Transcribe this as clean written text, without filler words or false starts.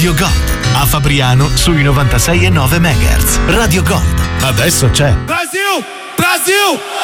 Radio Gold. A Fabriano sui 96,9 MHz. Radio Gold. Adesso c'è. Brasil! Brasil!